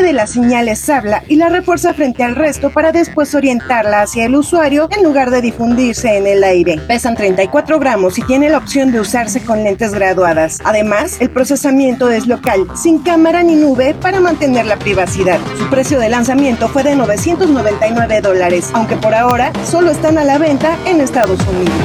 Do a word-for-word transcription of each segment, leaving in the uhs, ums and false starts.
mide las señales habla y la refuerza frente al resto para después orientarla hacia el usuario en lugar de difundirse en el aire. Pesan treinta y cuatro gramos y tiene la opción de usarse con lentes graduadas. Además, el procesamiento es local, sin cámara ni nube para mantener la privacidad. Su precio de lanzamiento fue de novecientos noventa y nueve dólares, aunque por ahora solo están a la venta en Estados Unidos.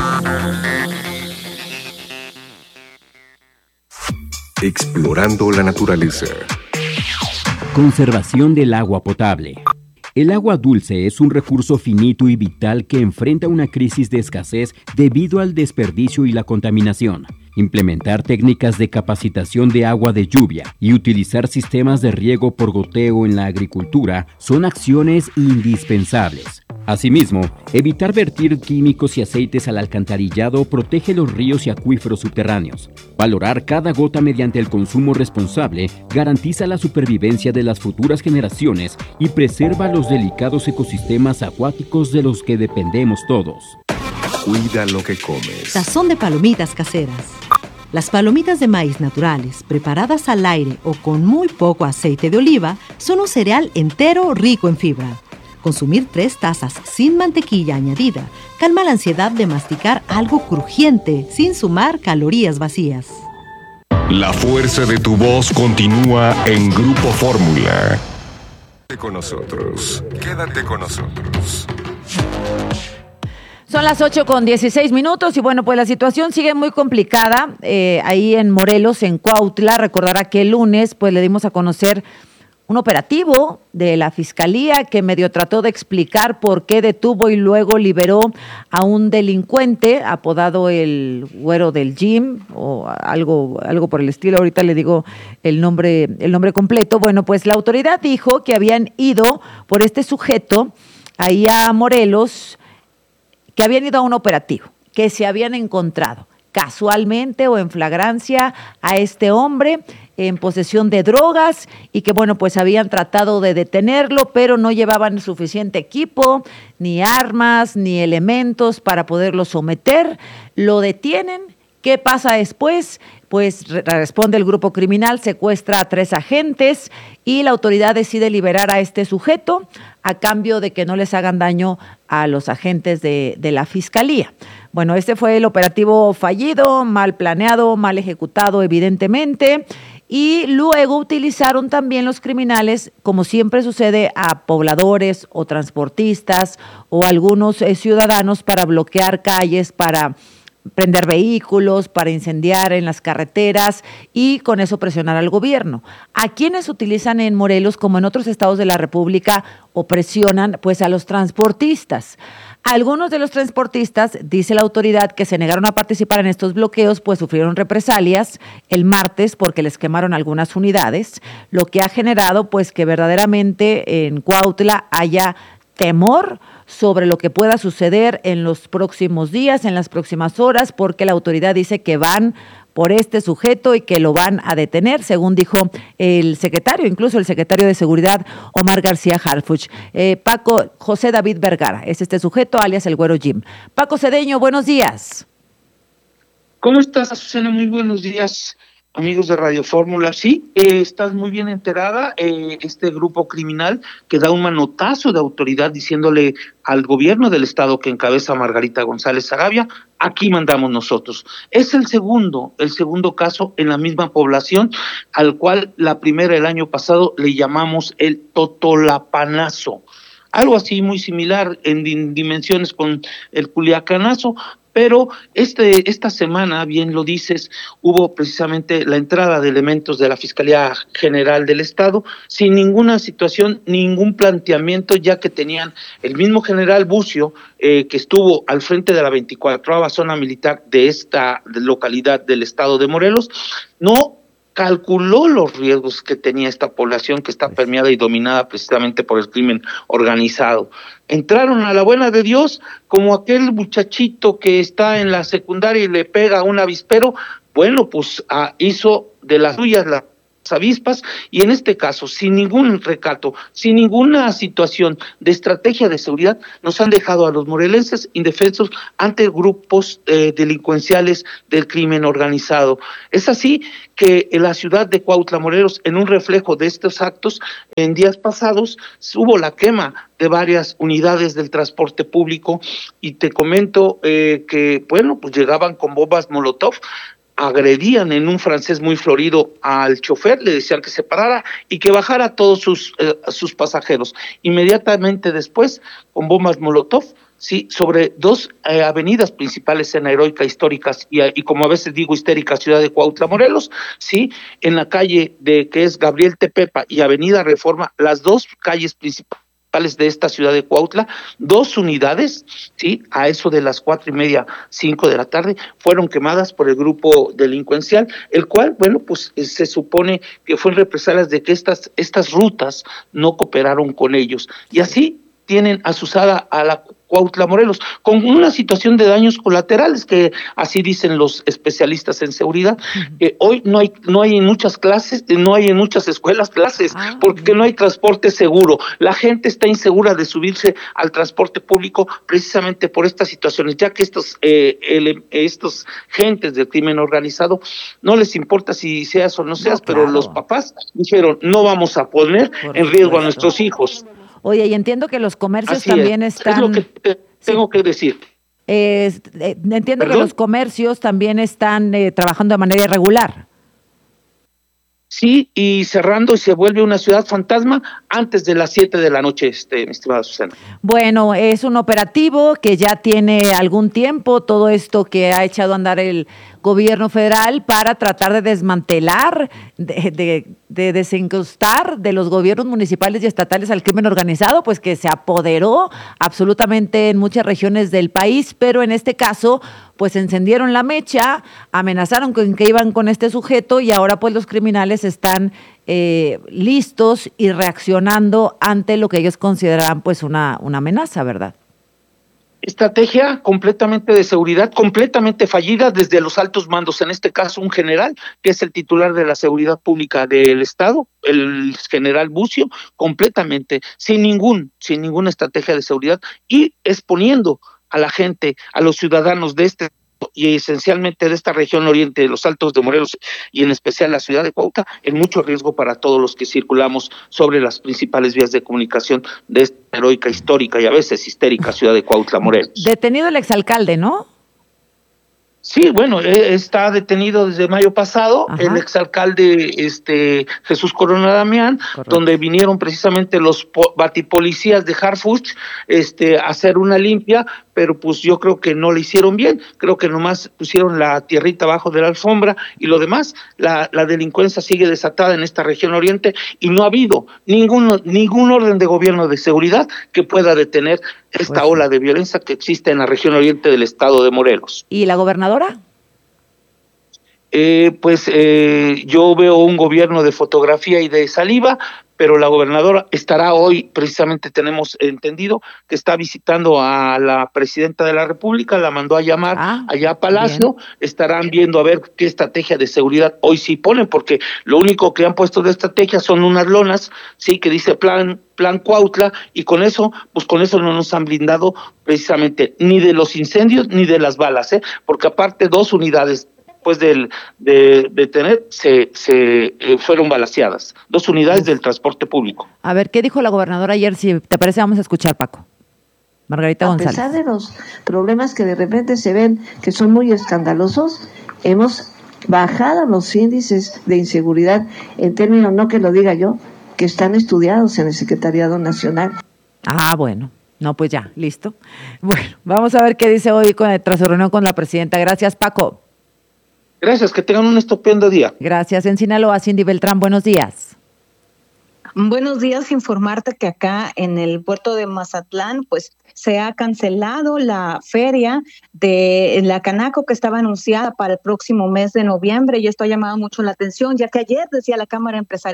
Explorando la naturaleza. Conservación del agua potable. El agua dulce es un recurso finito y vital que enfrenta una crisis de escasez debido al desperdicio y la contaminación. Implementar técnicas de capacitación de agua de lluvia y utilizar sistemas de riego por goteo en la agricultura son acciones indispensables. Asimismo, evitar vertir químicos y aceites al alcantarillado protege los ríos y acuíferos subterráneos. Valorar cada gota mediante el consumo responsable garantiza la supervivencia de las futuras generaciones y preserva los delicados ecosistemas acuáticos de los que dependemos todos. Cuida lo que comes. Sazón de palomitas caseras. Las palomitas de maíz naturales, preparadas al aire o con muy poco aceite de oliva, son un cereal entero rico en fibra. Consumir tres tazas sin mantequilla añadida calma la ansiedad de masticar algo crujiente sin sumar calorías vacías. La fuerza de tu voz continúa en Grupo Fórmula. Quédate con nosotros. Quédate con nosotros. Son las ocho con dieciséis minutos y bueno, pues la situación sigue muy complicada eh, ahí en Morelos, en Cuautla. Recordará que el lunes pues le dimos a conocer un operativo de la Fiscalía que medio trató de explicar por qué detuvo y luego liberó a un delincuente apodado el Güero del Gym o algo, algo por el estilo. Ahorita le digo el nombre, el nombre completo. Bueno, pues la autoridad dijo que habían ido por este sujeto ahí a Morelos, que habían ido a un operativo, que se habían encontrado casualmente o en flagrancia a este hombre en posesión de drogas y que, bueno, pues habían tratado de detenerlo, pero no llevaban suficiente equipo, ni armas, ni elementos para poderlo someter. Lo detienen. ¿Qué pasa después? Pues re- responde el grupo criminal, secuestra a tres agentes y la autoridad decide liberar a este sujeto a cambio de que no les hagan daño a los agentes de, de la Fiscalía. Bueno, este fue el operativo fallido, mal planeado, mal ejecutado evidentemente, y luego utilizaron también los criminales, como siempre sucede, a pobladores o transportistas o algunos eh, ciudadanos para bloquear calles, para prender vehículos, para incendiar en las carreteras y con eso presionar al gobierno. ¿A quienes utilizan en Morelos, como en otros estados de la República, o presionan? Pues a los transportistas. Algunos de los transportistas, dice la autoridad, que se negaron a participar en estos bloqueos, pues sufrieron represalias el martes porque les quemaron algunas unidades, lo que ha generado pues que verdaderamente en Cuautla haya temor sobre lo que pueda suceder en los próximos días, en las próximas horas, porque la autoridad dice que van por este sujeto y que lo van a detener, según dijo el secretario, incluso el secretario de Seguridad, Omar García Harfuch. Eh, Paco, José David Vergara, es este sujeto, alias el Güero Jim. Paco Cedeño, buenos días. ¿Cómo estás, Azucena? Muy buenos días, amigos de Radio Fórmula. Sí, eh, estás muy bien enterada. Eh, este grupo criminal que da un manotazo de autoridad diciéndole al gobierno del estado que encabeza Margarita González Sarabia, aquí mandamos nosotros. Es el segundo, el segundo caso en la misma población, al cual la primera el año pasado le llamamos el Totolapanazo. Algo así muy similar en dimensiones con el Culiacanazo, pero este esta semana, bien lo dices, hubo precisamente la entrada de elementos de la Fiscalía General del Estado sin ninguna situación, ningún planteamiento, ya que tenían el mismo general Bucio, eh, que estuvo al frente de la veinticuatroava zona militar de esta localidad del estado de Morelos, no calculó los riesgos que tenía esta población que está permeada y dominada precisamente por el crimen organizado. Entraron a la buena de Dios como aquel muchachito que está en la secundaria y le pega a un avispero. Bueno, pues ah, hizo de las suyas la avispas, y en este caso, sin ningún recato, sin ninguna situación de estrategia de seguridad, nos han dejado a los morelenses indefensos ante grupos eh, delincuenciales del crimen organizado. Es así que en la ciudad de Cuautla, Morelos, en un reflejo de estos actos, en días pasados hubo la quema de varias unidades del transporte público, y te comento eh, que, bueno, pues llegaban con bombas Molotov, agredían en un francés muy florido al chofer, le decían que se parara y que bajara a todos sus, eh, sus pasajeros. Inmediatamente después, con bombas Molotov, sí, sobre dos eh, avenidas principales en la heroica, históricas y, y como a veces digo histérica ciudad de Cuautla, Morelos, sí, en la calle de que es Gabriel Tepepa y Avenida Reforma, las dos calles principales de esta ciudad de Cuautla, dos unidades, sí, a eso de las cuatro y media, cinco de la tarde, fueron quemadas por el grupo delincuencial, el cual, bueno, pues se supone que fue en represalias de que estas, estas rutas no cooperaron con ellos, y así tienen asusada a la Cuautla, Morelos, con una situación de daños colaterales que así dicen los especialistas en seguridad, que hoy no hay no hay en muchas clases, no hay en muchas escuelas clases, ah, porque no hay transporte seguro. La gente está insegura de subirse al transporte público precisamente por estas situaciones, ya que estos eh, el, estos gentes del crimen organizado no les importa si seas o no seas, no, claro. Pero los papás dijeron, no vamos a poner por en riesgo supuesto. A nuestros hijos. Oye, y entiendo que los comercios Así también es. están... Es lo que te tengo sí. que decir. Eh, eh, entiendo ¿Perdón? Que los comercios también están eh, trabajando de manera irregular. Sí, y cerrando, y se vuelve una ciudad fantasma antes de las siete de la noche, este, mi estimada Susana. Bueno, es un operativo que ya tiene algún tiempo, todo esto que ha echado a andar el gobierno federal para tratar de desmantelar, de, de, de desencrustar de los gobiernos municipales y estatales al crimen organizado, pues que se apoderó absolutamente en muchas regiones del país, pero en este caso, pues encendieron la mecha, amenazaron con que iban con este sujeto y ahora pues los criminales están eh, listos y reaccionando ante lo que ellos consideran pues una, una amenaza, ¿verdad? Estrategia completamente de seguridad, completamente fallida desde los altos mandos, en este caso un general, que es el titular de la seguridad pública del Estado, el general Bucio, completamente, sin ningún, sin ninguna estrategia de seguridad y exponiendo a la gente, a los ciudadanos de este y esencialmente de esta región oriente de los Altos de Morelos y en especial la ciudad de Cuautla, en mucho riesgo para todos los que circulamos sobre las principales vías de comunicación de esta heroica, histórica y a veces histérica ciudad de Cuautla, Morelos. Detenido el exalcalde, ¿no? Sí, bueno, está detenido desde mayo pasado. Ajá. El exalcalde este, Jesús Corona Damián, correcto. Donde vinieron precisamente los batipolicías de Harfuch este, a hacer una limpia, pero pues yo creo que no le hicieron bien, creo que nomás pusieron la tierrita abajo de la alfombra y lo demás, la, la delincuencia sigue desatada en esta región oriente y no ha habido ningún, ningún orden de gobierno de seguridad que pueda detener esta pues, ola de violencia que existe en la región oriente del estado de Morelos. ¿Y la gobernadora? Eh, pues eh, yo veo un gobierno de fotografía y de saliva, pero la gobernadora estará hoy, precisamente tenemos entendido, que está visitando a la presidenta de la República, la mandó a llamar ah, allá a Palacio, bien. Estarán viendo a ver qué estrategia de seguridad hoy sí ponen, porque lo único que han puesto de estrategia son unas lonas, sí, que dice plan, plan Cuautla, y con eso, pues con eso no nos han blindado precisamente ni de los incendios ni de las balas, ¿eh? Porque aparte dos unidades después de, de, de tener, se, se eh, fueron balaceadas. Dos unidades Uf. Del transporte público. A ver, ¿qué dijo la gobernadora ayer? Si te parece, vamos a escuchar, Paco. Margarita González. A pesar de los problemas que de repente se ven que son muy escandalosos, hemos bajado los índices de inseguridad en términos, no que lo diga yo, que están estudiados en el Secretariado Nacional. Ah, bueno. No, pues ya, listo. Bueno, vamos a ver qué dice hoy con, tras su reunión con la presidenta. Gracias, Paco. Gracias, que tengan un estupendo día. Gracias. En Sinaloa, Cindy Beltrán, buenos días. Buenos días, informarte que acá en el puerto de Mazatlán, pues se ha cancelado la feria de la Canaco que estaba anunciada para el próximo mes de noviembre y esto ha llamado mucho la atención, ya que ayer decía la Cámara Empresarial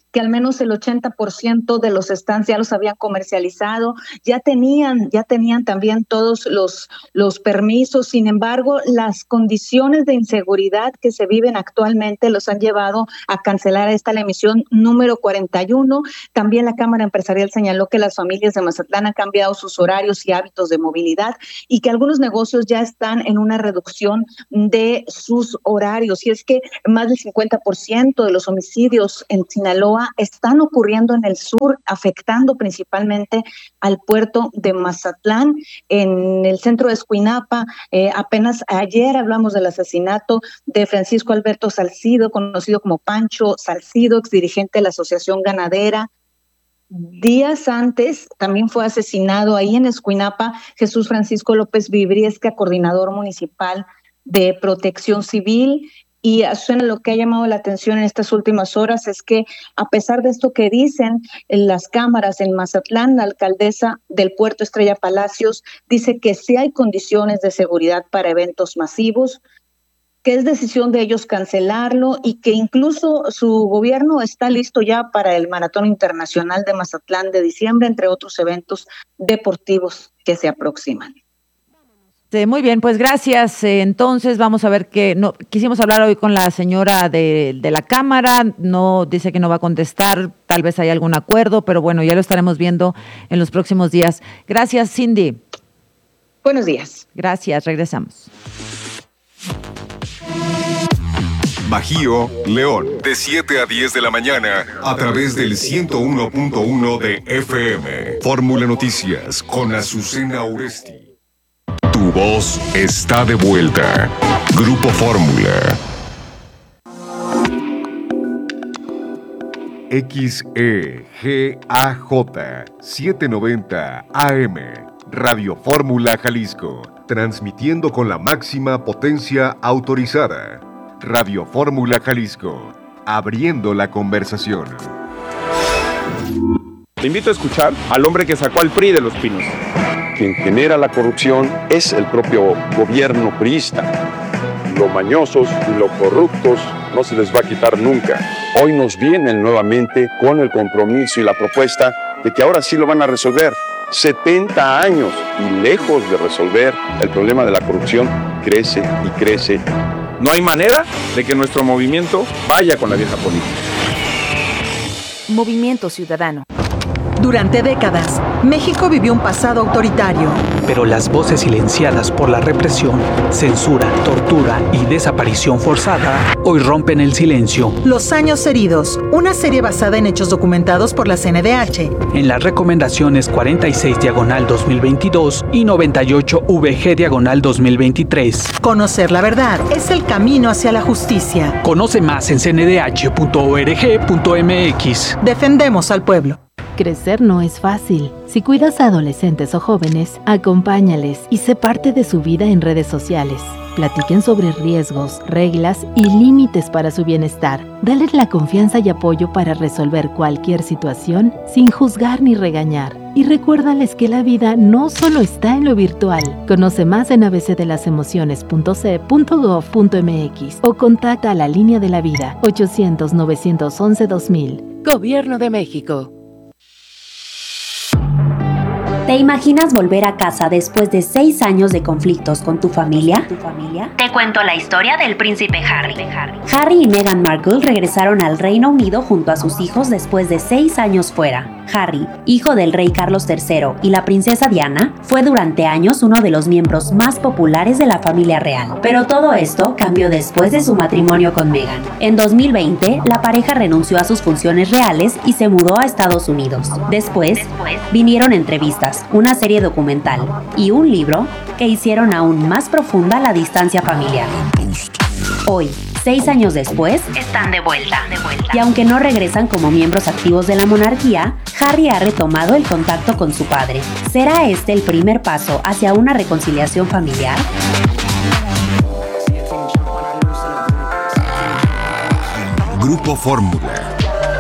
que al menos el ochenta por ciento de los stands ya los habían comercializado, ya tenían, ya tenían también todos los, los permisos. Sin embargo, las condiciones de inseguridad que se viven actualmente los han llevado a cancelar esta la emisión número cuarenta y uno. También la Cámara Empresarial señaló que las familias de Mazatlán han cambiado sus horarios y hábitos de movilidad y que algunos negocios ya están en una reducción de sus horarios. Y es que más del cincuenta por ciento de los homicidios en Sinaloa están ocurriendo en el sur, afectando principalmente al puerto de Mazatlán. En el centro de Escuinapa, eh, apenas ayer hablamos del asesinato de Francisco Alberto Salcido, conocido como Pancho Salcido, exdirigente de la Asociación Ganadera. Días antes también fue asesinado ahí en Escuinapa Jesús Francisco López Vibriesca, coordinador municipal de Protección Civil. Y Azucena, lo que ha llamado la atención en estas últimas horas es que, a pesar de esto que dicen en las cámaras en Mazatlán, la alcaldesa del puerto, Estrella Palacios, dice que sí hay condiciones de seguridad para eventos masivos, que es decisión de ellos cancelarlo y que incluso su gobierno está listo ya para el Maratón Internacional de Mazatlán de diciembre, entre otros eventos deportivos que se aproximan. Sí, muy bien, pues gracias. Eh, entonces vamos a ver que no quisimos hablar hoy con la señora de, de la Cámara, no dice que no va a contestar, tal vez hay algún acuerdo, pero bueno, ya lo estaremos viendo en los próximos días. Gracias, Cindy. Buenos días. Gracias, regresamos. Bajío, León, de siete a diez de la mañana, a través del ciento uno punto uno de F M. Fórmula Noticias con Azucena Oresti. Tu voz está de vuelta. Grupo Fórmula. X E G A J setecientos noventa A M. Radio Fórmula Jalisco. Transmitiendo con la máxima potencia autorizada. Radio Fórmula Jalisco. Abriendo la conversación. Te invito a escuchar al hombre que sacó al P R I de los Pinos. Quien genera la corrupción es el propio gobierno priista. Lo mañosos y lo corruptos no se les va a quitar nunca. Hoy nos vienen nuevamente con el compromiso y la propuesta de que ahora sí lo van a resolver. setenta años y lejos de resolver el problema de la corrupción, crece y crece. No hay manera de que nuestro movimiento vaya con la vieja política. Movimiento Ciudadano. Durante décadas, México vivió un pasado autoritario. Pero las voces silenciadas por la represión, censura, tortura y desaparición forzada hoy rompen el silencio. Los años heridos, una serie basada en hechos documentados por la C N D H. En las recomendaciones cuarenta y seis diagonal dos mil veintidós y noventa y ocho V G diagonal dos mil veintitrés. Conocer la verdad es el camino hacia la justicia. Conoce más en c n d h punto org punto m x. Defendemos al pueblo. Crecer no es fácil. Si cuidas a adolescentes o jóvenes, acompáñales y sé parte de su vida en redes sociales. Platiquen sobre riesgos, reglas y límites para su bienestar. Dales la confianza y apoyo para resolver cualquier situación sin juzgar ni regañar. Y recuérdales que la vida no solo está en lo virtual. Conoce más en a b c de las emociones punto c punto gov punto m x o contacta a la Línea de la Vida ochocientos, novecientos once, dos mil. Gobierno de México. ¿Te imaginas volver a casa después de seis años de conflictos con tu familia? ¿Tu familia? Te cuento la historia del príncipe Harry. Harry y Meghan Markle regresaron al Reino Unido junto a sus hijos después de seis años fuera. Harry, hijo del rey Carlos tercero y la princesa Diana, fue durante años uno de los miembros más populares de la familia real. Pero todo esto cambió después de su matrimonio con Meghan. En dos mil veinte, la pareja renunció a sus funciones reales y se mudó a Estados Unidos. Después, vinieron entrevistas, una serie documental y un libro que hicieron aún más profunda la distancia familiar. Hoy, seis años después, están de vuelta. Y aunque no regresan como miembros activos de la monarquía, Harry ha retomado el contacto con su padre. ¿Será este el primer paso hacia una reconciliación familiar? Grupo Fórmula.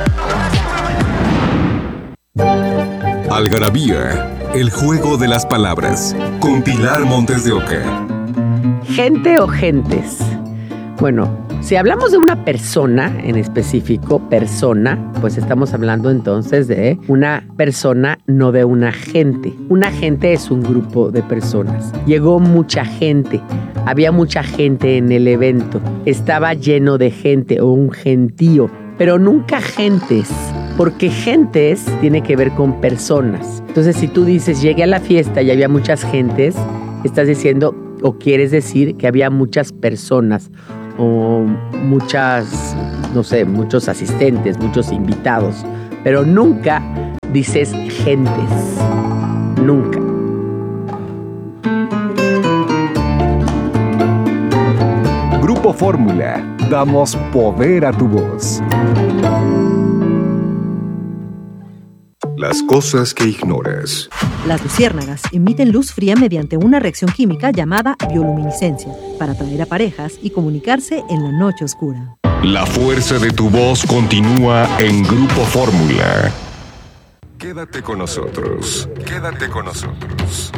Algarabía, el juego de las palabras, con Pilar Montes de Oca. ¿Gente o gentes? Bueno, Si hablamos de una persona en específico, persona, pues estamos hablando entonces de una persona, no de una gente. Una gente es un grupo de personas. Llegó mucha gente, había mucha gente en el evento, estaba lleno de gente o un gentío, pero nunca gentes, porque gentes tiene que ver con personas. Entonces, si tú dices, llegué a la fiesta y había muchas gentes, estás diciendo o quieres decir que había muchas personas o muchas, no sé, muchos asistentes, muchos invitados, pero nunca dices gentes, nunca. Grupo Fórmula, damos poder a tu voz. Las cosas que ignoras. Las luciérnagas emiten luz fría mediante una reacción química llamada bioluminiscencia para atraer a parejas y comunicarse en la noche oscura. La fuerza de tu voz continúa en Grupo Fórmula. Quédate con nosotros. Quédate con nosotros.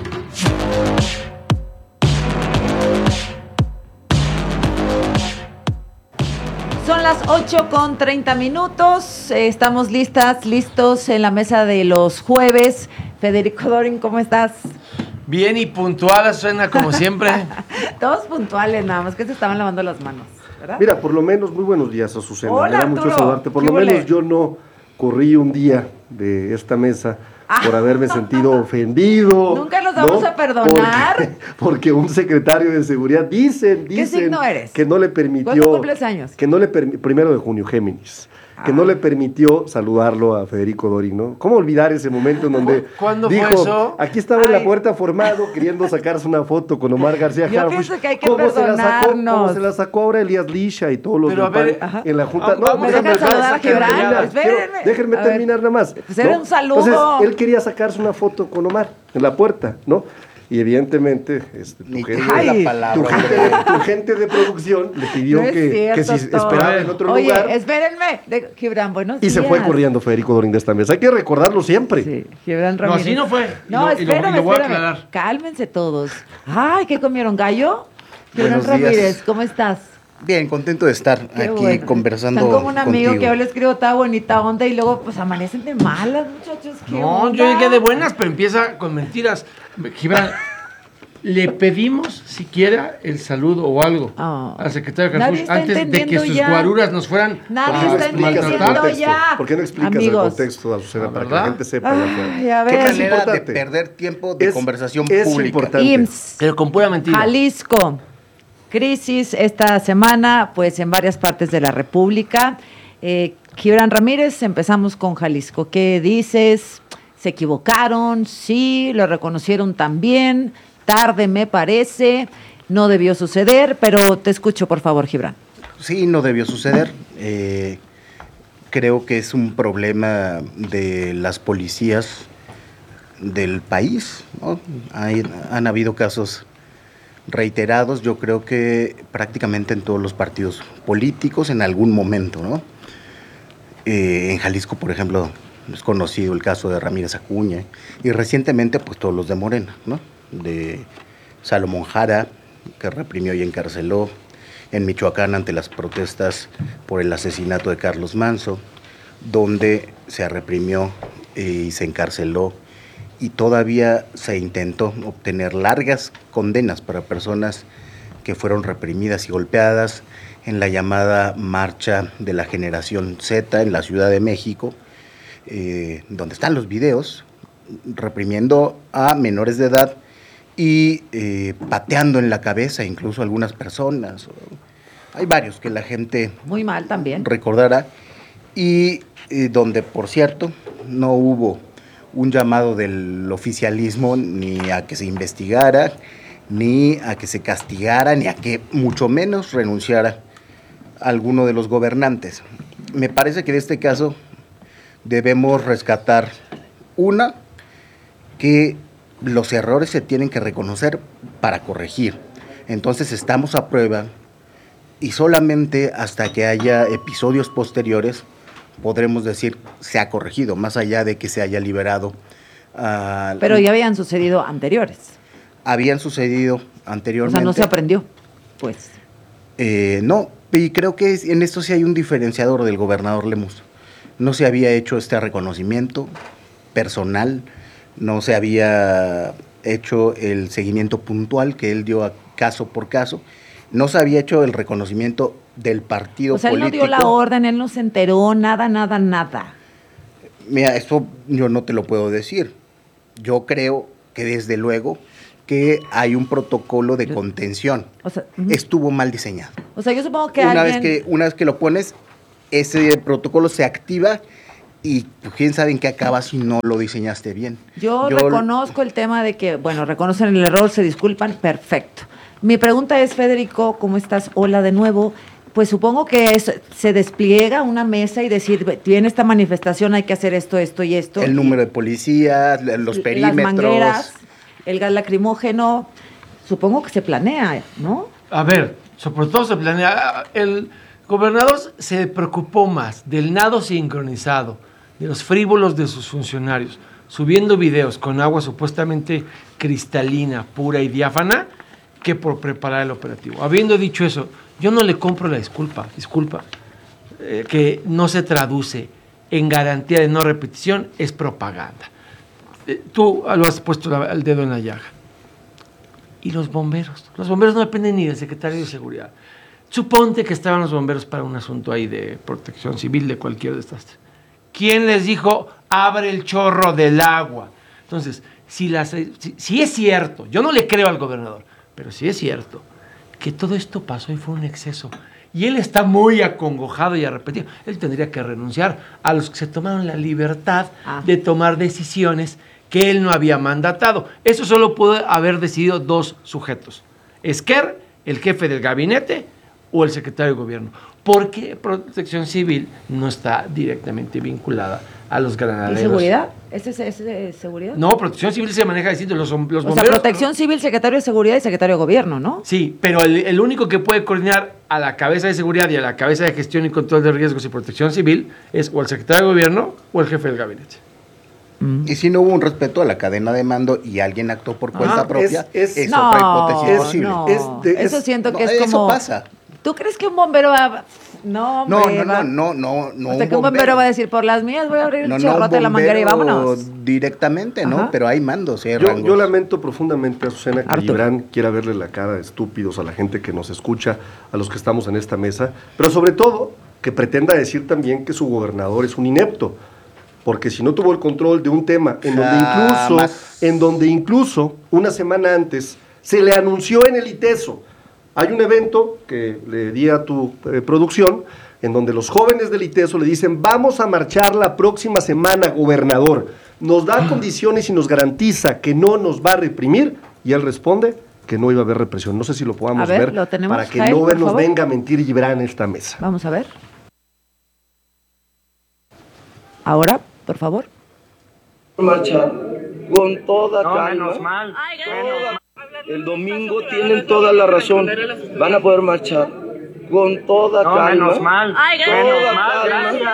Son las ocho con treinta minutos. Eh, estamos listas, listos en la mesa de los jueves. Federico Dorin, ¿cómo estás? Bien y puntual, suena como siempre. Todos puntuales, nada más que se estaban lavando las manos, ¿verdad? Mira, por lo menos, muy buenos días, Azucena. Hola, me da mucho Arturo. saludarte. Por ¿Qué lo huele? menos yo no corrí un día de esta mesa por haberme sentido ofendido. Nunca nos vamos ¿no? a perdonar. Porque, porque un secretario de seguridad, dicen, ¿Qué dicen signo eres? que no le permitió... ¿Cuándo cumples años? Que no le permi- primero de junio, Géminis. Que no le permitió saludarlo a Federico Dorin, ¿no? ¿Cómo olvidar ese momento en donde ¿Cuándo dijo, fue eso? aquí estaba en la puerta formado queriendo sacarse una foto con Omar García Yo Harfuch? pienso que hay que ¿Cómo se la sacó? perdonarnos. ¿Cómo se la sacó ahora Elías Lisha y todos los Pero del a ver, P A N ajá. en la Junta? Vamos, No, ¿me déjenme dejan saludar a Gibran? terminar. Espérenme. Quiero- Déjenme A ver. terminar nada más. Pues era un saludo. Entonces, él quería sacarse una foto con Omar en la puerta, ¿no? Y evidentemente, este, tu, gente, Ay. la palabra, tu, gente de, tu gente de producción le pidió No es que, cierto, que si todo. esperaba en otro Oye, lugar. espérenme. De, Gibran, buenos Y días. se fue corriendo Federico Dorin de esta mesa. Hay que recordarlo siempre. Sí, Gibran No, Ramírez. así no fue. Y No, lo- y lo- espérame, y lo voy a espérame. aclarar. Cálmense todos. Ay, ¿qué comieron? ¿Gallo? Gibran Buenos días. Ramírez, ¿cómo estás? Bien, contento de estar Qué aquí bueno. conversando Están como un amigo contigo. que yo le escribo toda bonita onda y luego pues amanecen de malas, muchachos. ¿Qué No, onda? yo llegué de buenas, pero empieza con mentiras. Gibran, le pedimos siquiera el saludo o algo Oh. al secretario Nadie Harfuch está antes de que entendiendo sus ya. guaruras nos fueran Nadie ¿Por qué no está explicas el entendiendo contexto? ya. ¿Por qué no explicas Amigos. el contexto, Azucena, para que la ¿verdad? gente sepa? allá afuera? Ay, a Qué ver. manera de importante. perder tiempo de Es- conversación es pública. importante. I M S S, Pero con pura mentira. Jalisco. Crisis esta semana, pues en varias partes de la República. Eh, Gibran Ramírez, empezamos con Jalisco. ¿Qué dices? ¿Se equivocaron? Sí, lo reconocieron también. Tarde me parece. No debió suceder, pero te escucho, por favor, Gibran. Sí, no debió suceder. Eh, creo que es un problema de las policías del país, ¿no? Hay- han habido casos reiterados, yo creo que prácticamente en todos los partidos políticos en algún momento, ¿no? Eh, en Jalisco, por ejemplo, es conocido el caso de Ramírez Acuña y recientemente pues todos los de Morena, ¿no? De Salomón Jara, que reprimió y encarceló, en Michoacán ante las protestas por el asesinato de Carlos Manso, donde se reprimió eh, y se encarceló y todavía se intentó obtener largas condenas para personas que fueron reprimidas y golpeadas en la llamada Marcha de la Generación Z en la Ciudad de México, eh, donde están los videos, reprimiendo a menores de edad y eh, pateando en la cabeza incluso a algunas personas. Hay varios que la gente Muy mal también. recordará y eh, donde, por cierto, no hubo un llamado del oficialismo ni a que se investigara, ni a que se castigara, ni a que mucho menos renunciara alguno de los gobernantes. Me parece que en este caso debemos rescatar una, que los errores se tienen que reconocer para corregir. Entonces estamos a prueba y solamente hasta que haya episodios posteriores podremos decir se ha corregido, más allá de que se haya liberado. Uh, Pero ya habían sucedido anteriores. Habían sucedido O anteriormente. sea, no se aprendió, pues. Eh, no, Y creo que en esto sí hay un diferenciador del gobernador Lemus. No se había hecho este reconocimiento personal, no se había hecho el seguimiento puntual que él dio a caso por caso, no se había hecho el reconocimiento del partido político. O sea, político. él no dio la orden, él no se enteró, nada, nada, nada. Mira, esto yo no te lo puedo decir. Yo creo que desde luego que hay un protocolo de contención. O sea, estuvo mal diseñado. O sea, yo supongo que una alguien... vez que una vez que lo pones, ese protocolo se activa y pues, quién sabe en qué acaba si no lo diseñaste bien. Yo, Yo reconozco el tema de que, bueno, reconocen el error, se disculpan, perfecto. Mi pregunta es, Federico, ¿cómo estás? Hola de nuevo. Pues supongo que es, se despliega una mesa y decir, tiene esta manifestación, hay que hacer esto, esto y esto. El número de policías, los perímetros. Las mangueras, el gas lacrimógeno, supongo que se planea, ¿no? A ver, sobre todo se planea. El gobernador se preocupó más del nado sincronizado, de los frívolos de sus funcionarios, subiendo videos con agua supuestamente cristalina, pura y diáfana, que por preparar el operativo. Habiendo dicho eso, yo no le compro la disculpa, disculpa, eh, que no se traduce en garantía de no repetición, es propaganda. Eh, tú lo has puesto la, el dedo en la llaga. Y los bomberos, los bomberos no dependen ni del secretario de Seguridad. Suponte que estaban los bomberos para un asunto ahí de protección civil, de cualquier desastre. ¿Quién les dijo, abre el chorro del agua? Entonces, si, las, si, si es cierto, yo no le creo al gobernador, pero si es cierto que todo esto pasó y fue un exceso, y él está muy acongojado y arrepentido, él tendría que renunciar a los que se tomaron la libertad ah. de tomar decisiones que él no había mandatado. Eso solo pudo haber decidido dos sujetos, Esquer, el jefe del gabinete, o el secretario de gobierno, porque Protección Civil no está directamente vinculada a los granaderos. ¿Y seguridad? ¿Ese es, es de seguridad? No, Protección Civil se maneja distinto. Los, los bomberos. O sea, Protección Civil, secretario de Seguridad y secretario de Gobierno, ¿no? Sí, pero el, el único que puede coordinar a la cabeza de Seguridad y a la cabeza de Gestión y Control de Riesgos y Protección Civil es o el secretario de Gobierno o el jefe del gabinete. Mm. Y si no hubo un respeto a la cadena de mando y alguien actuó por cuenta ah, propia, es, es, es no, otra hipótesis es, posible. No, es de, eso siento no, que es eso como... Eso pasa. ¿Tú crees que un bombero va...? No, no, hombre, no, va... no, no, no. O sea, que un bombero, bombero va a decir, por las mías voy a abrir no, el chorrote no, de la manguera y vámonos. Directamente, ¿no? Ajá. Pero hay mandos, hay yo, yo lamento profundamente, Azucena, que Arthur. Gibran quiera verle la cara de estúpidos a la gente que nos escucha, a los que estamos en esta mesa, pero sobre todo que pretenda decir también que su gobernador es un inepto, porque si no tuvo el control de un tema en donde incluso, en donde incluso una semana antes se le anunció en el ITESO. Hay un evento que le di a tu eh, producción, en donde los jóvenes del ITESO le dicen, vamos a marchar la próxima semana, gobernador. Nos da condiciones y nos garantiza que no nos va a reprimir, y él responde que no iba a haber represión. No sé si lo podamos ver, ver, ¿lo tenemos, para que Jaime, no por nos favor? venga a mentir Gibran en esta mesa. Vamos a ver. Ahora, por favor. Marchar con toda no, calma. Menos mal. Ay, toda, el domingo tienen toda la razón. Van a poder marchar con toda no, calma. Menos mal. Ay, menos mal.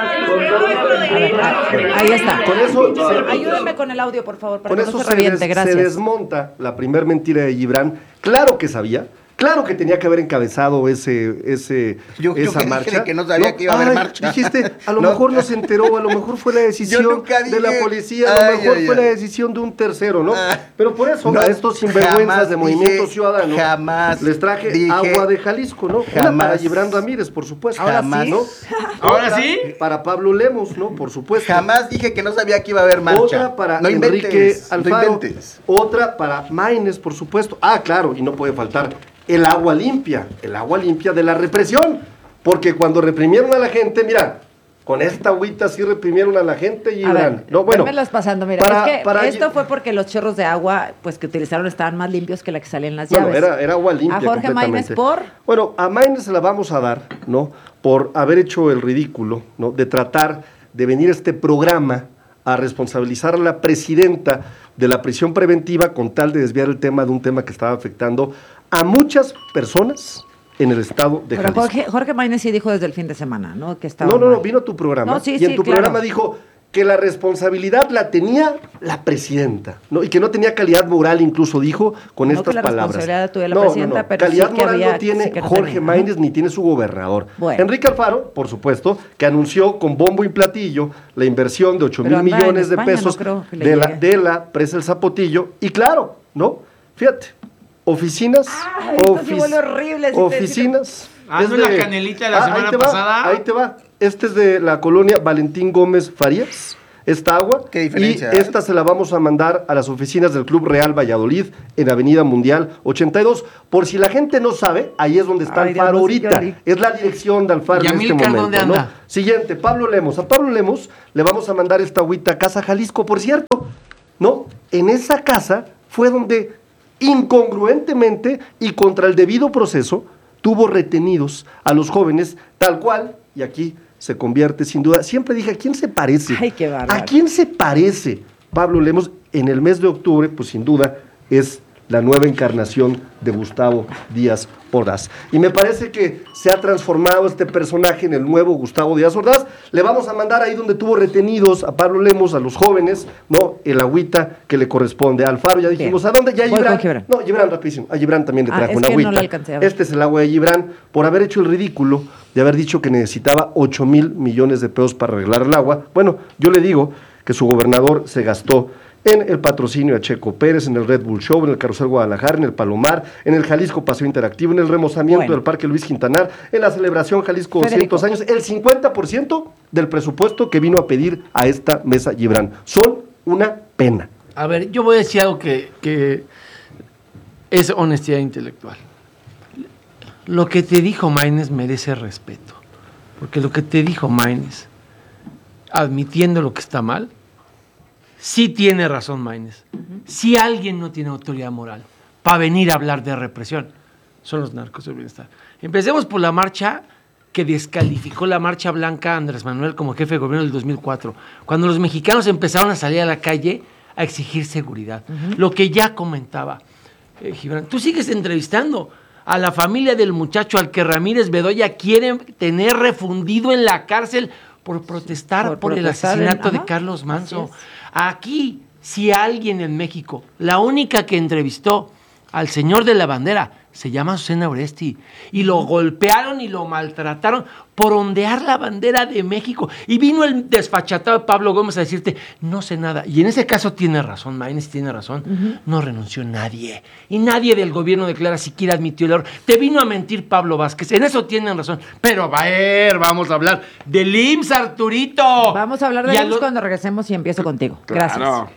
Gracias. Ahí está. Con eso, se, ayúdame con el audio, por favor, para con que eso no se reviente. Se, des, Gracias. se desmonta la primer mentira de Gibran. Claro que sabía. Claro que tenía que haber encabezado ese, ese, yo, esa yo marcha. Que no sabía no, que iba a haber ay, marcha. Dijiste, a lo no. mejor no se enteró, a lo mejor fue la decisión de la policía, a lo ay, mejor ay, fue ay. la decisión de un tercero, ¿no? Ah, Pero por eso no, a estos sinvergüenzas de Movimiento dije, Ciudadano jamás les traje dije, agua de Jalisco, ¿no? Jamás, Una para Gibran Ramírez, por supuesto. ¿Ahora jamás, sí? ¿no? ¿Ahora Otra sí? Para Pablo Lemos, ¿no? Por supuesto. Jamás dije que no sabía que iba a haber marcha. Otra para no Enrique inventes, Alfaro. No inventes. Otra para Maínez, por supuesto. Ah, claro, y no puede faltar el agua limpia, el agua limpia de la represión, porque cuando reprimieron a la gente, mira, con esta agüita sí reprimieron a la gente y ver, no, bueno, las pasando, mira, para, es que para esto fue porque los chorros de agua pues que utilizaron estaban más limpios que la que salían las bueno, llaves. Era, era agua limpia. A Jorge Maínez por... Bueno, a Maínez se la vamos a dar, ¿no? Por haber hecho el ridículo, ¿no? De tratar de venir a este programa a responsabilizar a la presidenta de la prisión preventiva con tal de desviar el tema de un tema que estaba afectando a muchas personas en el estado de Pero Jalisco. Jorge, Jorge Maínez sí dijo desde el fin de semana, ¿no? Que estaba no, no, no, mal. vino a tu programa no, sí, y sí, en tu claro. programa dijo, que la responsabilidad la tenía la presidenta, ¿no? Y que no tenía calidad moral, incluso dijo con no estas que la palabras. Responsabilidad la tuviera la no, presidenta, no, no. pero calidad sí que moral había, no tiene sí que no Jorge tenía. Maínez ni tiene su gobernador. Bueno. Enrique Alfaro, por supuesto, que anunció con bombo y platillo la inversión de ocho mil millones de España, pesos no de, la, de la presa El Zapotillo. Y claro, ¿no? Fíjate, oficinas, Ay, ofic- esto horrible, si oficinas. Ah, ¿no es la canelita de la ah, semana ahí te pasada? Va, ahí te va. Este es de la colonia Valentín Gómez Farías. Esta agua. ¿Qué diferencia? Y esta se la vamos a mandar a las oficinas del Club Real Valladolid en Avenida Mundial ochenta y dos. Por si la gente no sabe, ahí es donde está Ay, Alfaro Dios, ahorita. Yoli. Es la dirección de Alfaro ¿Y en este Amílcar momento. dónde ¿no? anda? Siguiente, Pablo Lemos. A Pablo Lemos le vamos a mandar esta agüita a Casa Jalisco, por cierto. ¿No? En esa casa fue donde incongruentemente y contra el debido proceso tuvo retenidos a los jóvenes, tal cual, y aquí se convierte sin duda. Siempre dije, ¿a quién se parece? Ay, qué bárbaro. ¿A quién se parece Pablo Lemos? En el mes de octubre, pues sin duda, es la nueva encarnación de Gustavo Díaz Ordaz. Y me parece que se ha transformado este personaje en el nuevo Gustavo Díaz Ordaz. Le vamos a mandar ahí donde tuvo retenidos a Pablo Lemos, a los jóvenes, ¿no? El agüita que le corresponde. A Alfaro ya dijimos, Bien. ¿a dónde? Ya Voy Gibran. con Gibran. No, Gibran rapidísimo. A Gibran también le Ah, trajo es una que agüita. no la alcancé a ver. Este es el agua de Gibran, por haber hecho el ridículo de haber dicho que necesitaba ocho mil millones de pesos para arreglar el agua. Bueno, yo le digo que su gobernador se gastó en el patrocinio a Checo Pérez, en el Red Bull Show, en el Carrusel Guadalajara, en el Palomar, en el Jalisco Paseo Interactivo, en el remozamiento Bueno. del Parque Luis Quintanar, en la celebración Jalisco Federico. doscientos años, el cincuenta por ciento del presupuesto que vino a pedir a esta mesa Gibran. Son una pena. A ver, yo voy a decir algo que, que es honestidad intelectual. Lo que te dijo Maínez merece respeto, porque lo que te dijo Maínez, admitiendo lo que está mal, sí tiene razón Maínez. Si alguien no tiene autoridad moral para venir a hablar de represión, son los narcos del bienestar. Empecemos por la marcha que descalificó la marcha blanca a Andrés Manuel como jefe de gobierno del dos mil cuatro, cuando los mexicanos empezaron a salir a la calle a exigir seguridad. Uh-huh. Lo que ya comentaba eh, Gibran. Tú sigues entrevistando a la familia del muchacho al que Ramírez Bedoya quiere tener refundido en la cárcel por protestar por, por protestar el asesinato en, de Carlos Manso. Aquí, si alguien en México, la única que entrevistó al señor de la bandera, se llama Azucena Oresti, y lo golpearon y lo maltrataron por ondear la bandera de México. Y vino el desfachatado de Pablo Gómez a decirte, no sé nada. Y en ese caso tiene razón, Maínez tiene razón, uh-huh. No renunció nadie. Y nadie del gobierno de Clara siquiera admitió el error. Te vino a mentir Pablo Vázquez, en eso tienen razón. Pero a ver, vamos a hablar del I M S S, Arturito. Vamos a hablar del I M S S lo... cuando regresemos y empiezo contigo. Gracias. Claro.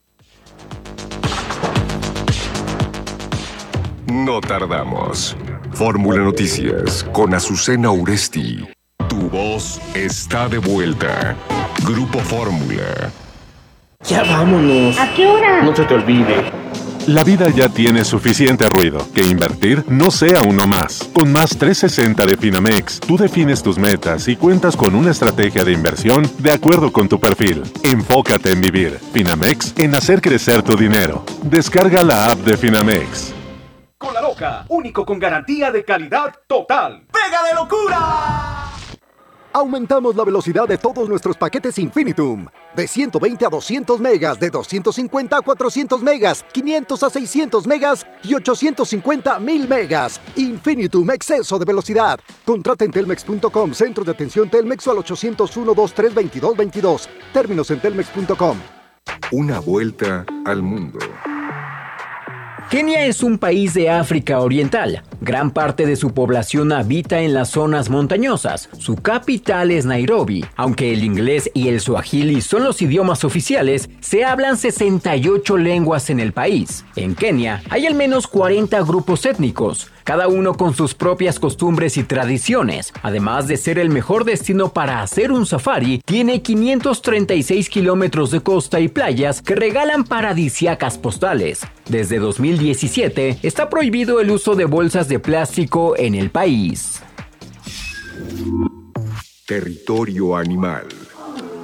No tardamos. Fórmula Noticias con Azucena Oresti. Tu voz está de vuelta. Grupo Fórmula. Ya vámonos. ¿A qué hora? No se te olvide. La vida ya tiene suficiente ruido. Que invertir no sea uno más. Con Más trescientos sesenta de Finamex, tú defines tus metas y cuentas con una estrategia de inversión de acuerdo con tu perfil. Enfócate en vivir. Finamex, en hacer crecer tu dinero. Descarga la app de Finamex. Con la Loca, único con garantía de calidad total. ¡Pega de locura! Aumentamos la velocidad de todos nuestros paquetes Infinitum. De ciento veinte a doscientos megas, de doscientos cincuenta a cuatrocientos megas, quinientos a seiscientos megas y ochocientos cincuenta a mil megas. Infinitum, exceso de velocidad. Contrata en telmex punto com, centro de atención Telmex o al ochocientos uno, veintitrés, veintidós, veintidós. Términos en telmex punto com. Una vuelta al mundo. Kenia es un país de África Oriental. Gran parte de su población habita en las zonas montañosas. Su capital es Nairobi. Aunque el inglés y el suajili son los idiomas oficiales, se hablan sesenta y ocho lenguas en el país. En Kenia hay al menos cuarenta grupos étnicos, cada uno con sus propias costumbres y tradiciones. Además de ser el mejor destino para hacer un safari, tiene quinientos treinta y seis kilómetros de costa y playas que regalan paradisíacas postales. Desde dos mil diecisiete está prohibido el uso de bolsas de plástico en el país. Territorio animal.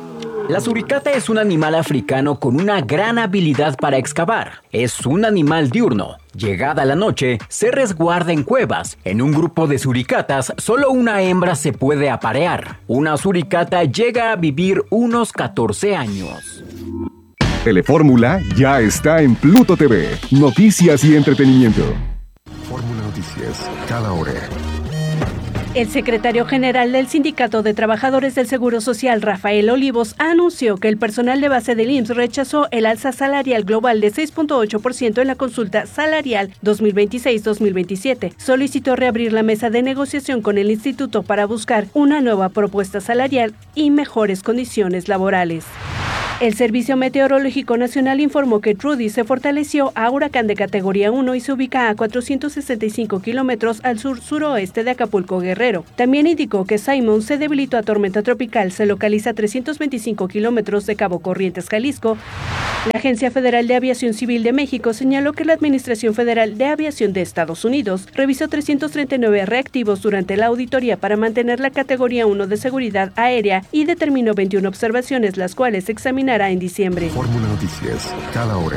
La suricata es un animal africano con una gran habilidad para excavar. Es un animal diurno. Llegada la noche, se resguarda en cuevas. En un grupo de suricatas, solo una hembra se puede aparear. Una suricata llega a vivir unos catorce años. Telefórmula ya está en Pluto T V. Noticias y entretenimiento. Fórmula Noticias, cada hora. El secretario general del Sindicato de Trabajadores del Seguro Social, Rafael Olivos, anunció que el personal de base del I M S S rechazó el alza salarial global de seis punto ocho por ciento en la consulta salarial dos mil veintiséis dos mil veintisiete. Solicitó reabrir la mesa de negociación con el instituto para buscar una nueva propuesta salarial y mejores condiciones laborales. El Servicio Meteorológico Nacional informó que Trudy se fortaleció a huracán de categoría uno y se ubica a cuatrocientos sesenta y cinco kilómetros al sur-suroeste de Acapulco, Guerrero. También indicó que Simon se debilitó a tormenta tropical, se localiza a trescientos veinticinco kilómetros de Cabo Corrientes, Jalisco. La Agencia Federal de Aviación Civil de México señaló que la Administración Federal de Aviación de Estados Unidos revisó trescientos treinta y nueve reactivos durante la auditoría para mantener la categoría uno de seguridad aérea y determinó veintiuna observaciones, las cuales examinaron en diciembre. Fórmula Noticias, cada hora.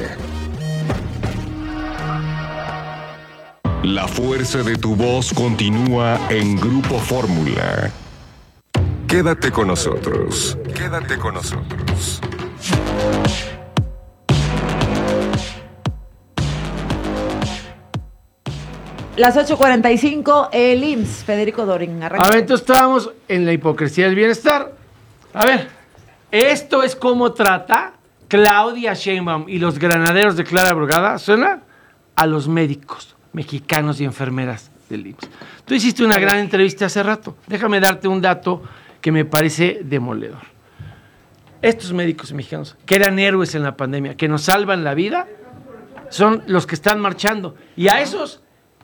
La fuerza de tu voz continúa en Grupo Fórmula. Quédate con nosotros. Quédate con nosotros. Las ocho cuarenta y cinco, el I M S S, Federico Dorin. Arranca. A ver, entonces estábamos en la hipocresía del bienestar. A ver, esto es como trata Claudia Sheinbaum y los granaderos de Clara Brugada, suena a los médicos mexicanos y enfermeras del I M S S. Tú hiciste una gran entrevista hace rato. Déjame darte un dato que me parece demoledor. Estos médicos mexicanos, que eran héroes en la pandemia, que nos salvan la vida, son los que están marchando. Y a esos,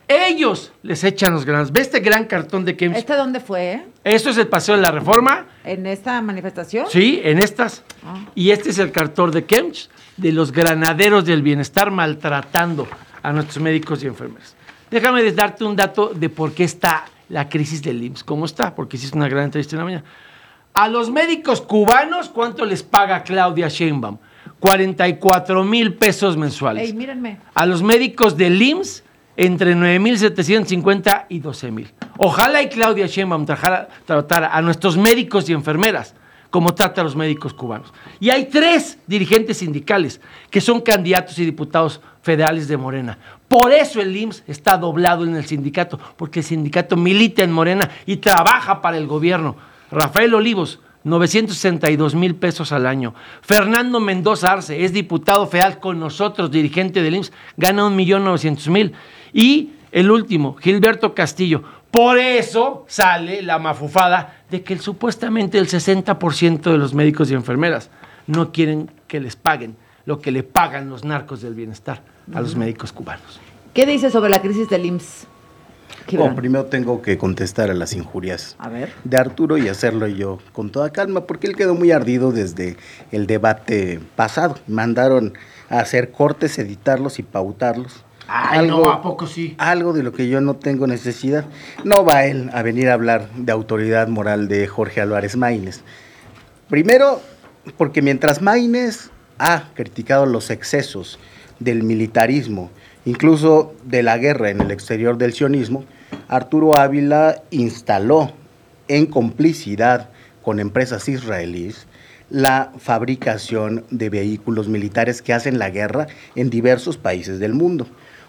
ellos les echan los granos. ¿Ves este gran cartón de Kempis? ¿Este dónde fue? Eh? Esto es el Paseo de la Reforma. ¿En esta manifestación? Sí, en estas. Ah. Y este es el cartón de Kempis, de los granaderos del bienestar maltratando a nuestros médicos y enfermeras. Déjame darte un dato de por qué está la crisis del I M S S, cómo está, porque hiciste una gran entrevista en la mañana. A los médicos cubanos, ¿cuánto les paga Claudia Sheinbaum? cuarenta y cuatro mil pesos mensuales. Ey, mírenme. A los médicos del I M S S, entre nueve mil setecientos cincuenta y doce mil. Ojalá y Claudia Sheinbaum tratara, tratara a nuestros médicos y enfermeras como trata a los médicos cubanos. Y hay tres dirigentes sindicales que son candidatos y diputados federales de Morena. Por eso el I M S S está doblado en el sindicato, porque el sindicato milita en Morena y trabaja para el gobierno. Rafael Olivos, novecientos sesenta y dos mil pesos al año. Fernando Mendoza Arce es diputado federal con nosotros, dirigente del I M S S, gana un millón novecientos mil. Y el último, Gilberto Castillo. Por eso sale la mafufada de que el, supuestamente el sesenta por ciento de los médicos y enfermeras no quieren que les paguen lo que le pagan los narcos del bienestar a los médicos cubanos. ¿Qué dice sobre la crisis del I M S S? Bueno, primero tengo que contestar a las injurias a ver. de Arturo y hacerlo yo con toda calma, porque él quedó muy ardido desde el debate pasado. Mandaron a hacer cortes, editarlos y pautarlos. Ay, algo, no, ¿a poco sí? Algo de lo que yo no tengo necesidad. No va él a venir a hablar de autoridad moral de Jorge Álvarez Maínez. Primero, porque mientras Maínez ha criticado los excesos del militarismo, incluso de la guerra en el exterior del sionismo, Arturo Ávila instaló en complicidad con empresas israelíes la fabricación de vehículos militares que hacen la guerra en diversos países del mundo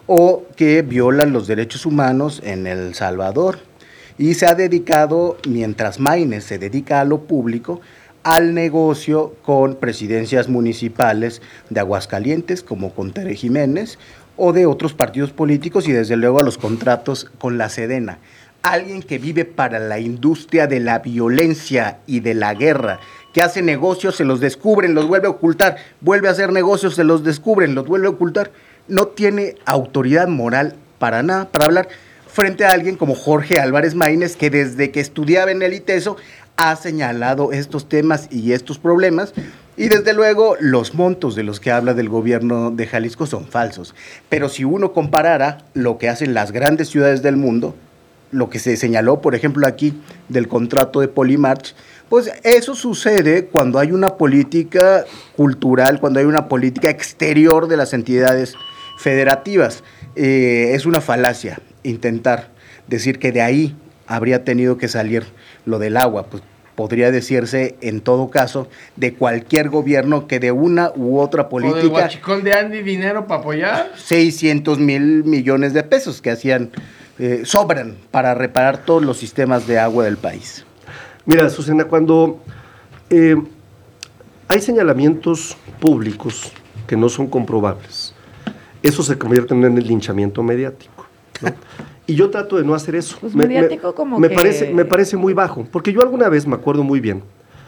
o que violan los derechos humanos en El Salvador. Y se ha dedicado, mientras Maínez se dedica a lo público, al negocio con presidencias municipales de Aguascalientes, como con Tere Jiménez, o de otros partidos políticos, y desde luego a los contratos con la Sedena. Alguien que vive para la industria de la violencia y de la guerra, que hace negocios, se los descubren, los vuelve a ocultar, vuelve a hacer negocios, se los descubren, los vuelve a ocultar, no tiene autoridad moral para nada, para hablar frente a alguien como Jorge Álvarez Maínez, que desde que estudiaba en el ITESO ha señalado estos temas y estos problemas, y desde luego los montos de los que habla del gobierno de Jalisco son falsos. Pero si uno comparara lo que hacen las grandes ciudades del mundo, lo que se señaló, por ejemplo, aquí del contrato de Polymarch, Pues eso sucede cuando hay una política cultural, cuando hay una política exterior de las entidades federativas. Eh, es una falacia intentar decir que de ahí habría tenido que salir lo del agua. Pues podría decirse, en todo caso, de cualquier gobierno que de una u otra política... ¿O del huachicol de Andy dinero para apoyar? seiscientos mil millones de pesos que hacían, eh, sobran para reparar todos los sistemas de agua del país. Mira, Susana, cuando eh, hay señalamientos públicos que no son comprobables, eso se convierte en el linchamiento mediático, ¿no? Y yo trato de no hacer eso. Pues me, mediático me, como me que... parece, me parece muy bajo, porque yo alguna vez me acuerdo muy bien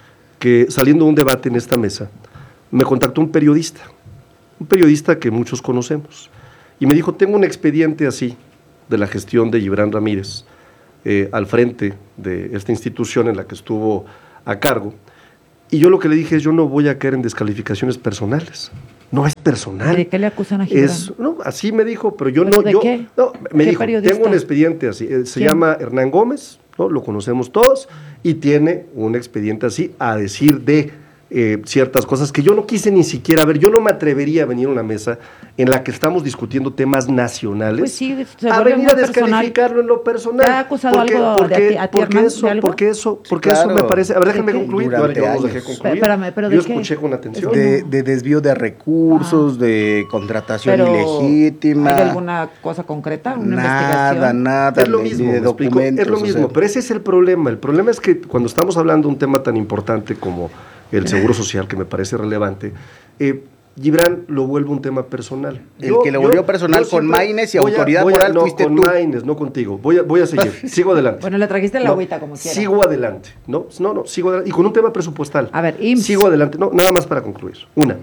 que saliendo de un debate en esta mesa, me contactó un periodista, un periodista que muchos conocemos, y me dijo, tengo un expediente así de la gestión de Gibran Ramírez, eh, al frente de esta institución en la que estuvo a cargo, y yo lo que le dije es, yo no voy a caer en descalificaciones personales. No es personal. ¿De qué le acusan a Gibran? Es, no, así me dijo, pero yo ¿Pero no... de yo, qué? No, me ¿Qué dijo, periodista? tengo un expediente así, eh, se ¿Quién? llama Hernán Gómez, ¿no? Lo conocemos todos, y tiene un expediente así a decir de eh, ciertas cosas que yo no quise ni siquiera ver. Yo no me atrevería a venir a una mesa en la que estamos discutiendo temas nacionales, Pues sí, se a vuelve venir muy a descalificarlo en lo personal. ¿Te ha acusado porque, algo porque, de a ti- a ti, porque Hernán, eso, de algo? porque eso, Sí, porque claro. eso me parece... A ver, ¿De déjame qué? concluir. Durante Yo no los años. dejé concluir. Espérame, ¿pero de yo qué? escuché con atención. De, de desvío de recursos, de contratación Pero, ilegítima. ¿hay alguna cosa concreta? ¿Una Nada, investigación? nada. Es lo ni- mismo, ni de ¿me explico? documentos, Es lo o mismo, sea. pero ese es el problema. El problema es que cuando estamos hablando de un tema tan importante como el seguro social, que me parece relevante, eh, Gibran lo vuelve un tema personal. El que lo volvió personal con Maines y autoridad moral no, fuiste con tú. Maines, no contigo. Voy a, voy a seguir, sigo adelante. Bueno, le trajiste la No, agüita como quiera. Sigo adelante, no, no, no, sigo adelante. Y con un tema presupuestal. A ver, I M S S. Sigo adelante, no, nada más para concluir. Una,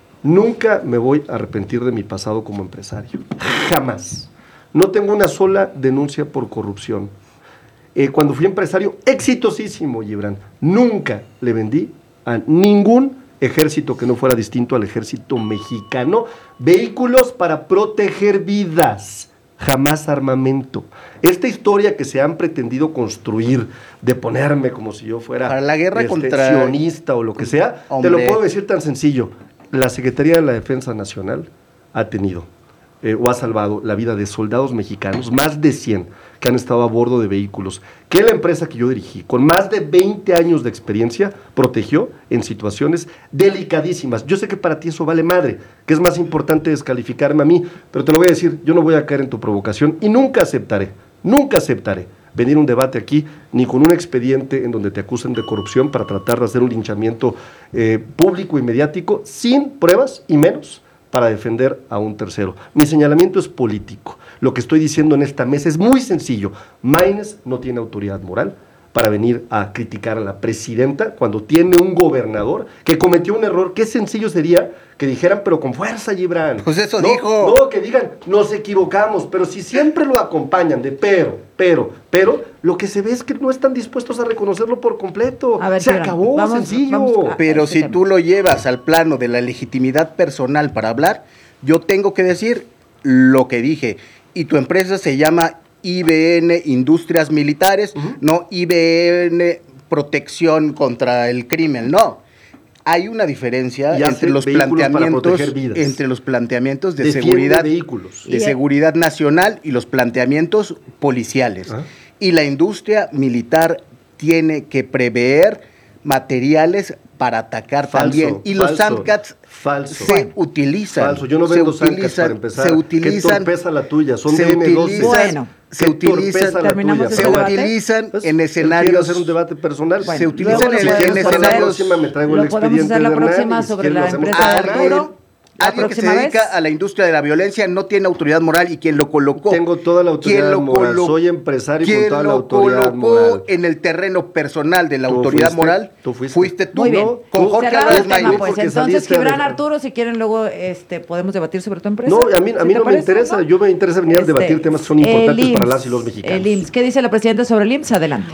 nunca me voy a arrepentir de mi pasado como empresario. Jamás. No tengo una sola denuncia por corrupción. Eh, cuando fui empresario, exitosísimo, Gibran, nunca le vendí a ningún ejército que no fuera distinto al ejército mexicano vehículos para proteger vidas, jamás armamento. Esta historia que se han pretendido construir de ponerme como si yo fuera Para la guerra este, contra- sionista o lo que sea, Hombre. te lo puedo decir tan sencillo. La Secretaría de la Defensa Nacional ha tenido eh, o ha salvado la vida de soldados mexicanos, más de cien, que han estado a bordo de vehículos, que la empresa que yo dirigí, con más de veinte años de experiencia, protegió en situaciones delicadísimas. Yo sé que para ti eso vale madre, que es más importante descalificarme a mí, pero te lo voy a decir, yo no voy a caer en tu provocación y nunca aceptaré, nunca aceptaré venir a un debate aquí, ni con un expediente en donde te acusen de corrupción para tratar de hacer un linchamiento eh, público y mediático, sin pruebas y menos para defender a un tercero. Mi señalamiento es político. Lo que estoy diciendo en esta mesa es muy sencillo. Maines no tiene autoridad moral para venir a criticar a la presidenta cuando tiene un gobernador que cometió un error. Qué sencillo sería que dijeran, pero con fuerza, Gibran. Pues eso no, dijo. No, que digan, nos equivocamos, pero si siempre lo acompañan de pero, pero, pero, lo que se ve es que no están dispuestos a reconocerlo por completo. A ver, se Gibran, acabó, vamos- sencillo. vamos a- Pero ese si tema. tú lo llevas al plano de la legitimidad personal para hablar, yo tengo que decir lo que dije. Y tu empresa se llama I B N Industrias Militares, uh-huh. no I B N Protección contra el Crimen, no. Hay una diferencia Y hace entre los vehículos para planteamientos proteger vidas. entre los planteamientos de Defiende seguridad vehículos. de Y- seguridad nacional y los planteamientos policiales. Ah. Y la industria militar tiene que prever materiales para atacar Falso, también. Y los falso, SAMCATs falso. se utilizan. Falso, yo no se vendo SAMCATs utilizan- para empezar. Se utilizan. Qué torpeza la tuya, son se de ene doce. utilizan- Bueno, se Qué utilizan, torpeza la terminamos tuya, ese se pero debate. utilizan pues, en él quiere escenarios. hacer un debate personal. Bueno, se utilizan luego en, lo en podemos hacer. escenarios. La próxima me traigo Lo el podemos expediente hacer la de próxima Hernán y sobre si la quieres lo hacemos empresa de con Alguien, Arturo. La alguien que se próxima dedica vez. a la industria de la violencia no tiene autoridad moral y quien lo colocó. Tengo toda la autoridad quien lo moral, colo- soy empresario con quien toda la lo autoridad colocó moral. en el terreno personal de la Tú autoridad fuiste, moral. tú fuiste. tú, Muy bien. ¿no? Con Jorge Cerrado Álvarez el tema, Maínez. pues. porque Entonces, saliste a Gibran, dejar- Arturo, si quieren luego este, podemos debatir sobre tu empresa. No, a mí, a ¿Sí mí te no me parece, interesa, no? yo me interesa venir a Este, debatir temas que son el importantes para I M S S, las y los mexicanos. El I M S S. ¿Qué dice la presidenta sobre el I M S S? Adelante.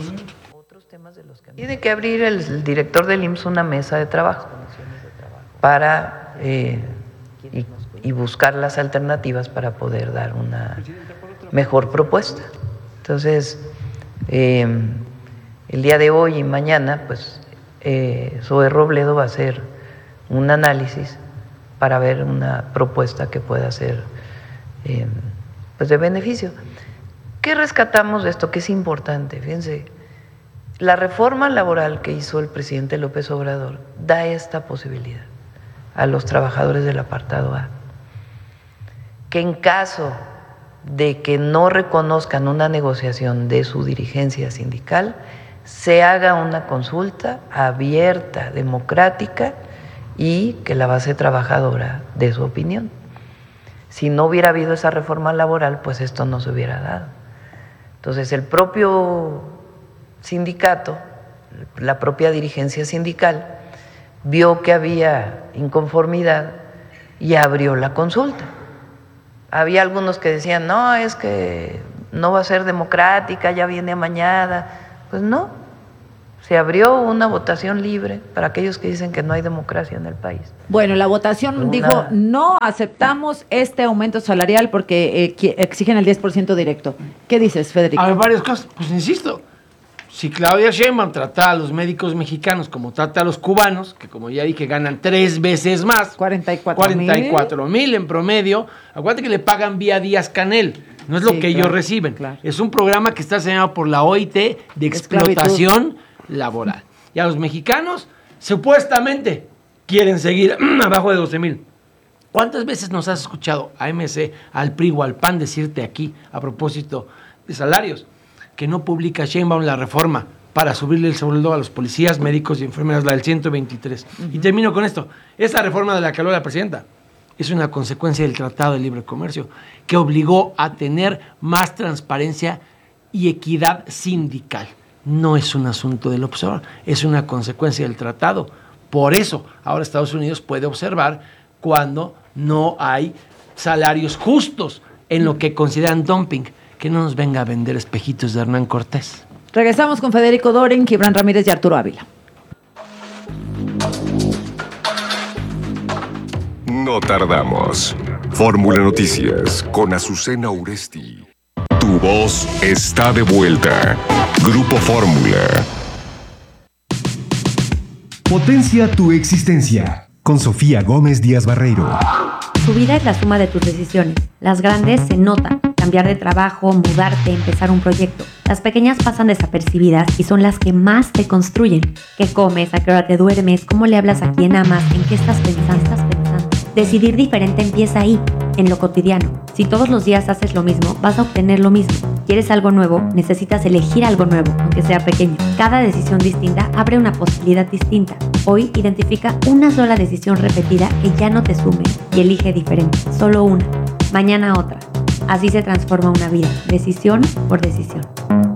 Tiene que abrir el, el director del I M S S una mesa de trabajo para eh, y, y buscar las alternativas para poder dar una mejor propuesta. Entonces, eh, el día de hoy y mañana, pues eh, Zoe Robledo va a hacer un análisis para ver una propuesta que pueda ser eh, pues de beneficio. ¿Qué rescatamos de esto? Que es importante, fíjense, la reforma laboral que hizo el presidente López Obrador da esta posibilidad a los trabajadores del apartado A, que en caso de que no reconozcan una negociación de su dirigencia sindical, se haga una consulta abierta, democrática, y que la base trabajadora dé su opinión. Si no hubiera habido esa reforma laboral, pues esto no se hubiera dado. Entonces, el propio sindicato, la propia dirigencia sindical, vio que había inconformidad y abrió la consulta. Había algunos que decían, no, es que no va a ser democrática, ya viene amañada. Pues no, se abrió una votación libre para aquellos que dicen que no hay democracia en el país. Bueno, la votación una... dijo, no aceptamos este aumento salarial porque eh, exigen el diez por ciento directo. ¿Qué dices, Federico? Hay varias cosas. Pues insisto, si Claudia Sheinbaum trata a los médicos mexicanos como trata a los cubanos, que como ya dije ganan tres veces más, cuarenta y cuatro mil en promedio, acuérdate que le pagan vía Díaz Canel, no es lo sí, que claro, ellos reciben. Claro. Es un programa que está diseñado por la O I T de explotación Esclavitud. laboral. Y a los mexicanos, supuestamente, quieren seguir abajo de doce mil. ¿Cuántas veces nos has escuchado a M C, al P R I o al P A N decirte aquí, a propósito de salarios, que no publica Sheinbaum la reforma para subirle el sueldo a los policías, médicos y enfermeras, la del ciento veintitrés? Uh-huh. Y termino con esto. Esa reforma de la que habló la presidenta es una consecuencia del Tratado de Libre Comercio, que obligó a tener más transparencia y equidad sindical. No es un asunto del observador, es una consecuencia del tratado. Por eso, ahora Estados Unidos puede observar cuando no hay salarios justos en lo que consideran dumping. Que no nos venga a vender espejitos de Hernán Cortés. Regresamos con Federico Doren, Gibran Ramírez y Arturo Ávila. No tardamos. Fórmula Noticias con Azucena Uresti. Tu voz está de vuelta. Grupo Fórmula. Potencia tu existencia. Con Sofía Gómez Díaz Barreiro. Tu vida es la suma de tus decisiones. Las grandes se notan. Cambiar de trabajo, mudarte, empezar un proyecto. Las pequeñas pasan desapercibidas y son las que más te construyen. ¿Qué comes? ¿A qué hora te duermes? ¿Cómo le hablas a quién amas? ¿En qué estás pensando? ¿Estás pensando? Decidir diferente empieza ahí, en lo cotidiano. Si todos los días haces lo mismo, vas a obtener lo mismo. ¿Quieres algo nuevo? Necesitas elegir algo nuevo, aunque sea pequeño. Cada decisión distinta abre una posibilidad distinta. Hoy identifica una sola decisión repetida que ya no te sume y elige diferente. Solo una. Mañana otra. Así se transforma una vida, decisión por decisión.